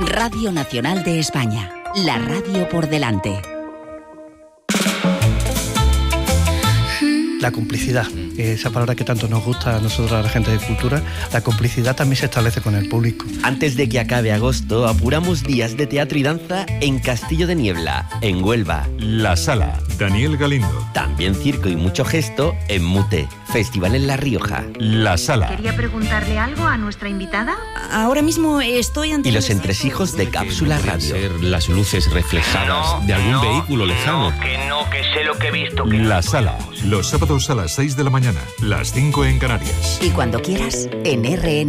Radio Nacional de España. La radio por delante. La complicidad, esa palabra que tanto nos gusta a nosotros, a la gente de cultura, la complicidad también se establece con el público. Antes de que acabe agosto, apuramos días de teatro y danza en Castillo de Niebla, en Huelva. La Sala, Daniel Galindo. También circo y mucho gesto en Mute, Festival en La Rioja. La Sala. ¿Quería preguntarle algo a nuestra invitada? Ahora mismo estoy ante... Y los entresijos de Cápsula Radio. Ser las luces reflejadas de algún vehículo lejano. Que sé lo que he visto. La Sala, los sábados a las 6 de la mañana, las 5 en Canarias. Y cuando quieras, en RN.